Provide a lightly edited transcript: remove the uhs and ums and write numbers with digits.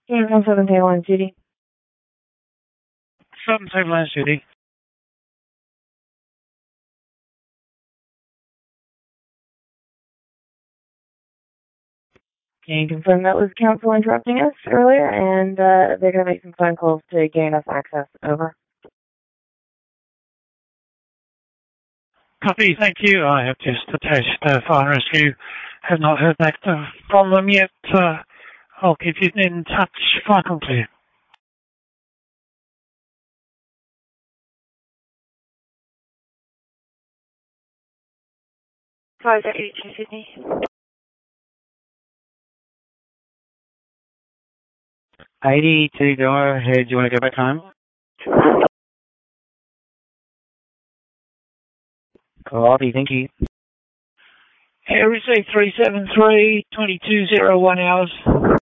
Uniform 7 Table Line Duty. 7 Table Line Duty. Can you confirm that was council interrupting us earlier, and they're going to make some phone calls to gain us access? Over. Copy, thank you. I have just attached fire and rescue. Have not heard back from them yet. I'll keep you in touch. Final clear. 582 Sydney. 82, go ahead. Do you want to go back home? Copy, thank you. Receive 373, 2201 hours.